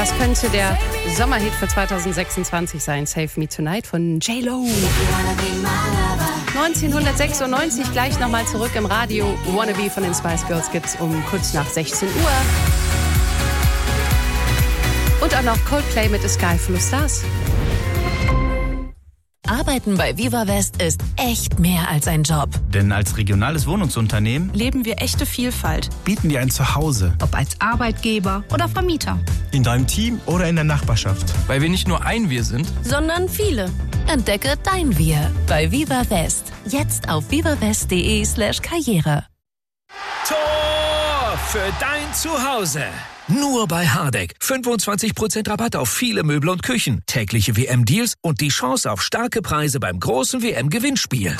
Das könnte der Sommerhit für 2026 sein. Save Me Tonight von J.Lo. 1996 gleich nochmal zurück im Radio. Wannabe von den Spice Girls gibt's um kurz nach 16 Uhr. Und auch noch Coldplay mit The Sky Full of Stars. Arbeiten bei Viva West ist echt mehr als ein Job. Denn als regionales Wohnungsunternehmen leben wir echte Vielfalt. bieten wir ein Zuhause. Ob als Arbeitgeber oder Vermieter. In deinem Team oder in der Nachbarschaft. Weil wir nicht nur ein Wir sind, sondern viele. Entdecke dein Wir bei Viva West. Jetzt auf vivawest.de/Karriere. Tor für dein Zuhause. Nur bei Hardegg. 25% Rabatt auf viele Möbel und Küchen. Tägliche WM-Deals und die Chance auf starke Preise beim großen WM-Gewinnspiel.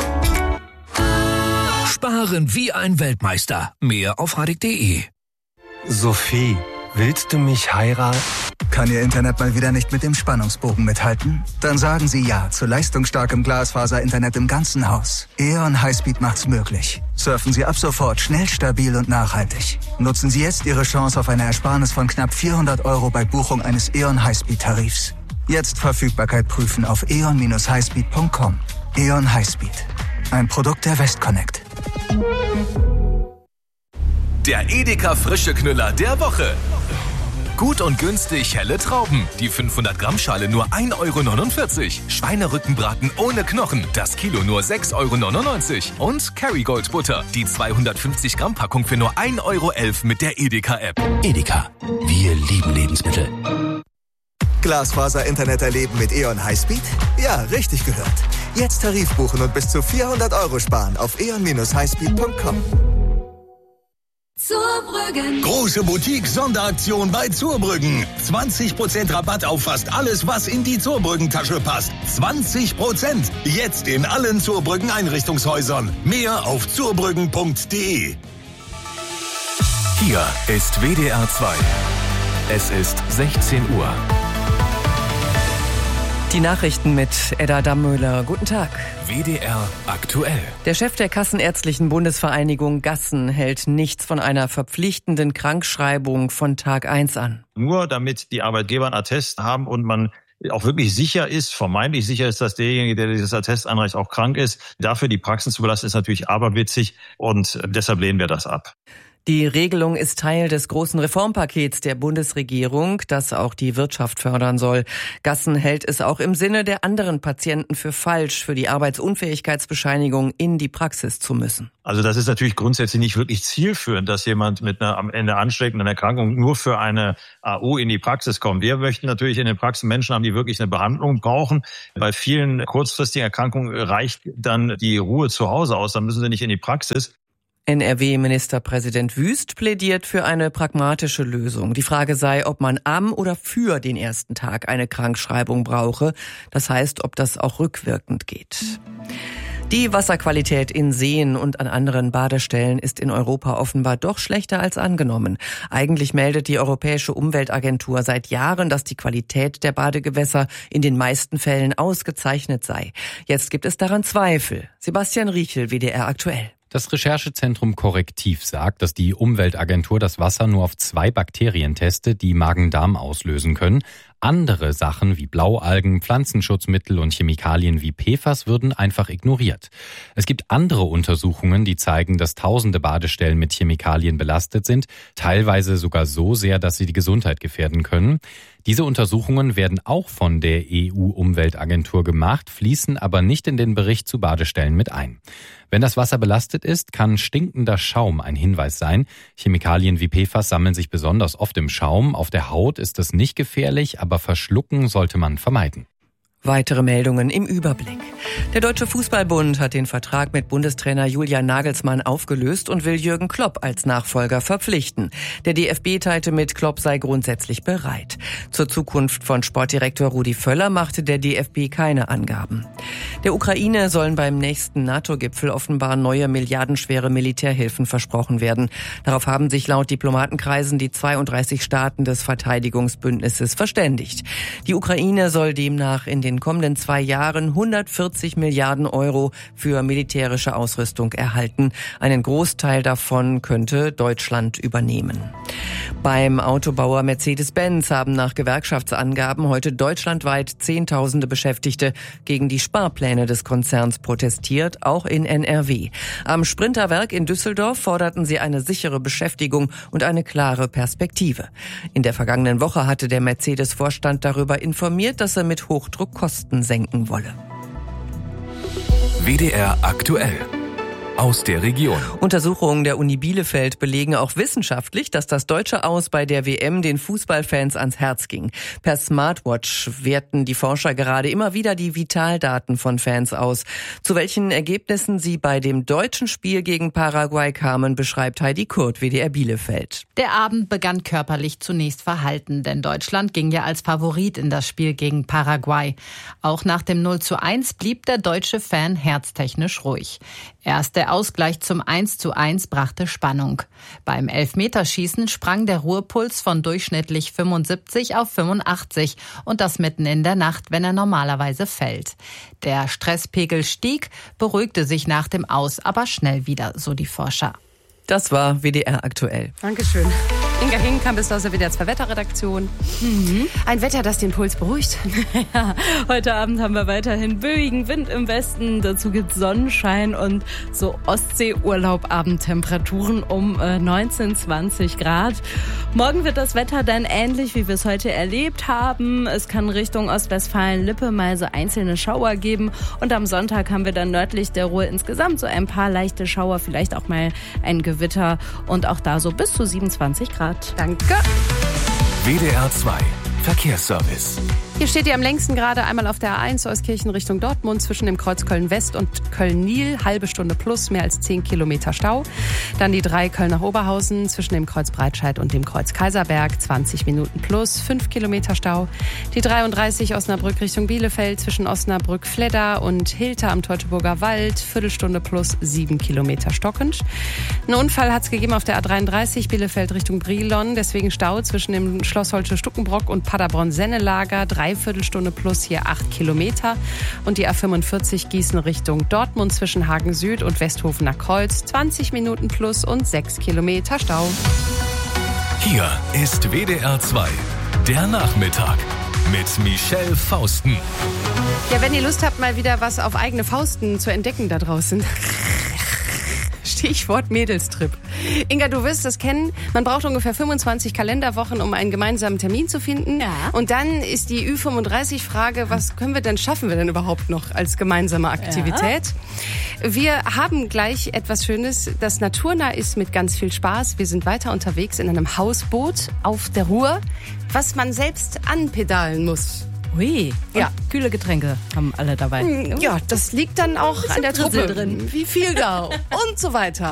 Sparen wie ein Weltmeister. Mehr auf hardegg.de. Sophie, willst du mich heiraten? Kann Ihr Internet mal wieder nicht mit dem Spannungsbogen mithalten? Dann sagen Sie ja zu leistungsstarkem Glasfaser-Internet im ganzen Haus. E.ON Highspeed macht's möglich. Surfen Sie ab sofort schnell, stabil und nachhaltig. Nutzen Sie jetzt Ihre Chance auf eine Ersparnis von knapp 400 € bei Buchung eines E.ON Highspeed-Tarifs. Jetzt Verfügbarkeit prüfen auf eon-highspeed.com. E.ON Highspeed. Ein Produkt der Westconnect. Der Edeka frische Knüller der Woche. Gut und günstig helle Trauben. Die 500-Gramm-Schale nur 1,49 €. Schweinerückenbraten ohne Knochen. Das Kilo nur 6,99 €. Und Kerrygold Butter. Die 250-Gramm-Packung für nur 1,11 € mit der Edeka-App. Edeka. Wir lieben Lebensmittel. Glasfaser-Internet erleben mit E.ON Highspeed? Ja, richtig gehört. Jetzt Tarif buchen und bis zu 400 € sparen auf eon-highspeed.com. Zurbrüggen. Große Boutique-Sonderaktion bei Zurbrüggen. 20% Rabatt auf fast alles, was in die Zurbrüggen-Tasche passt. 20%. Jetzt in allen Zurbrüggen-Einrichtungshäusern. Mehr auf zurbrüggen.de. Hier ist WDR 2. Es ist 16 Uhr. Die Nachrichten mit Edda Dammöhler. Guten Tag. WDR aktuell. Der Chef der Kassenärztlichen Bundesvereinigung Gassen hält nichts von einer verpflichtenden Krankschreibung von Tag 1 an. Nur damit die Arbeitgeber ein Attest haben und man auch wirklich sicher ist, vermeintlich sicher ist, dass derjenige, der dieses Attest anreicht, auch krank ist. Dafür die Praxen zu belasten, ist natürlich aberwitzig und deshalb lehnen wir das ab. Die Regelung ist Teil des großen Reformpakets der Bundesregierung, das auch die Wirtschaft fördern soll. Gassen hält es auch im Sinne der anderen Patienten für falsch, für die Arbeitsunfähigkeitsbescheinigung in die Praxis zu müssen. Also das ist natürlich grundsätzlich nicht wirklich zielführend, dass jemand mit einer am Ende ansteckenden Erkrankung nur für eine AU in die Praxis kommt. Wir möchten natürlich in den Praxen Menschen haben, die wirklich eine Behandlung brauchen. Bei vielen kurzfristigen Erkrankungen reicht dann die Ruhe zu Hause aus, dann müssen sie nicht in die Praxis. NRW-Ministerpräsident Wüst plädiert für eine pragmatische Lösung. Die Frage sei, ob man am oder für den ersten Tag eine Krankschreibung brauche. Das heißt, ob das auch rückwirkend geht. Die Wasserqualität in Seen und an anderen Badestellen ist in Europa offenbar doch schlechter als angenommen. Eigentlich meldet die Europäische Umweltagentur seit Jahren, dass die Qualität der Badegewässer in den meisten Fällen ausgezeichnet sei. Jetzt gibt es daran Zweifel. Sebastian Riechel, WDR aktuell. Das Recherchezentrum Korrektiv sagt, dass die Umweltagentur das Wasser nur auf 2 Bakterien testet, die Magen-Darm auslösen können. Andere Sachen wie Blaualgen, Pflanzenschutzmittel und Chemikalien wie PFAS würden einfach ignoriert. Es gibt andere Untersuchungen, die zeigen, dass tausende Badestellen mit Chemikalien belastet sind, teilweise sogar so sehr, dass sie die Gesundheit gefährden können. Diese Untersuchungen werden auch von der EU-Umweltagentur gemacht, fließen aber nicht in den Bericht zu Badestellen mit ein. Wenn das Wasser belastet ist, kann stinkender Schaum ein Hinweis sein. Chemikalien wie PFAS sammeln sich besonders oft im Schaum. Auf der Haut ist das nicht gefährlich, aber verschlucken sollte man vermeiden. Weitere Meldungen im Überblick. Der Deutsche Fußballbund hat den Vertrag mit Bundestrainer Julian Nagelsmann aufgelöst und will Jürgen Klopp als Nachfolger verpflichten. Der DFB teilte mit, Klopp sei grundsätzlich bereit. Zur Zukunft von Sportdirektor Rudi Völler machte der DFB keine Angaben. Der Ukraine sollen beim nächsten NATO-Gipfel offenbar neue milliardenschwere Militärhilfen versprochen werden. Darauf haben sich laut Diplomatenkreisen die 32 Staaten des Verteidigungsbündnisses verständigt. Die Ukraine soll demnach in den den kommenden 2 Jahren 140 Milliarden Euro für militärische Ausrüstung erhalten. Einen Großteil davon könnte Deutschland übernehmen. Beim Autobauer Mercedes-Benz haben nach Gewerkschaftsangaben heute deutschlandweit Zehntausende Beschäftigte gegen die Sparpläne des Konzerns protestiert, auch in NRW. Am Sprinterwerk in Düsseldorf forderten sie eine sichere Beschäftigung und eine klare Perspektive. In der vergangenen Woche hatte der Mercedes-Vorstand darüber informiert, dass er mit Hochdruck Kosten senken wolle. WDR aktuell. Aus der Region. Untersuchungen der Uni Bielefeld belegen auch wissenschaftlich, dass das deutsche Aus bei der WM den Fußballfans ans Herz ging. Per Smartwatch werten die Forscher gerade immer wieder die Vitaldaten von Fans aus. Zu welchen Ergebnissen sie bei dem deutschen Spiel gegen Paraguay kamen, beschreibt Heidi Kurt, WDR Bielefeld. Der Abend begann körperlich zunächst verhalten, denn Deutschland ging ja als Favorit in das Spiel gegen Paraguay. Auch nach dem 0:1 blieb der deutsche Fan herztechnisch ruhig. Erst der Ausgleich zum 1:1 brachte Spannung. Beim Elfmeterschießen sprang der Ruhepuls von durchschnittlich 75 auf 85 und das mitten in der Nacht, wenn er normalerweise fällt. Der Stresspegel stieg, beruhigte sich nach dem Aus aber schnell wieder, so die Forscher. Das war WDR aktuell. Dankeschön. Inga Hinkamp ist aus der WDR 2 Wetterredaktion. Ein Wetter, das den Puls beruhigt. Ja, heute Abend haben wir weiterhin böigen Wind im Westen. Dazu gibt's Sonnenschein und so Ostsee-Urlaub-Abendtemperaturen um 19, 20 Grad. Morgen wird das Wetter dann ähnlich, wie wir es heute erlebt haben. Es kann Richtung Ostwestfalen-Lippe mal so einzelne Schauer geben. Und am Sonntag haben wir dann nördlich der Ruhr insgesamt so ein paar leichte Schauer, vielleicht auch mal ein Gewitter und auch da so bis zu 27 Grad. Danke. WDR 2 Verkehrsservice. Hier steht ihr am längsten gerade einmal auf der A1 Euskirchen Richtung Dortmund zwischen dem Kreuz Köln-West und Köln-Nil. Halbe Stunde plus, mehr als 10 Kilometer Stau. Dann die 3 Köln nach Oberhausen zwischen dem Kreuz Breitscheid und dem Kreuz Kaiserberg. 20 Minuten plus, 5 Kilometer Stau. Die 33 Osnabrück Richtung Bielefeld zwischen Osnabrück-Fledder und Hilter am Teutoburger Wald. Viertelstunde plus, 7 Kilometer stockend. Einen Unfall hat es gegeben auf der A33 Bielefeld Richtung Brilon. Deswegen Stau zwischen dem Schloss Holsche-Stuckenbrock und Paderborn-Sennelager. Dreiviertelstunde plus, hier 8 Kilometer. Und die A45 Gießen Richtung Dortmund zwischen Hagen Süd und Westhofener Kreuz. 20 Minuten plus und 6 Kilometer Stau. Hier ist WDR 2, der Nachmittag mit Michelle Fausten. Ja, wenn ihr Lust habt, mal wieder was auf eigene Fausten zu entdecken da draußen. Stichwort Mädelstrip. Inga, du wirst das kennen. Man braucht ungefähr 25 Kalenderwochen, um einen gemeinsamen Termin zu finden. Ja. Und dann ist die Ü35-Frage, was schaffen wir denn überhaupt noch als gemeinsame Aktivität? Ja. Wir haben gleich etwas Schönes, das naturnah ist mit ganz viel Spaß. Wir sind weiter unterwegs in einem Hausboot auf der Ruhr, was man selbst anpedalen muss. Ui, ja. Kühle Getränke haben alle dabei. Ja, das liegt dann auch an der Truppe drin. Wie viel da und so weiter.